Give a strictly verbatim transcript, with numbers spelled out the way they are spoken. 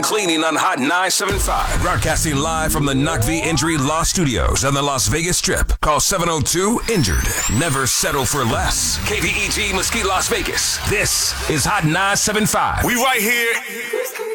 and cleaning on Hot nine seven five. Broadcasting live from the Knock V Injury Law Studios on the Las Vegas Strip. Call seven oh two injured. Never settle for less. K V E G Mesquite, Las Vegas. This is Hot nine seven five. We right here.